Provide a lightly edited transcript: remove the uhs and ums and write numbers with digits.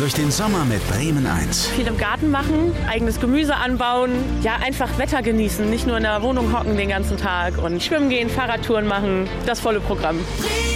durch den Sommer mit Bremen 1. Viel im Garten machen, eigenes Gemüse anbauen, ja einfach Wetter genießen, nicht nur in der Wohnung hocken den ganzen Tag und schwimmen gehen, Fahrradtouren machen, das volle Programm.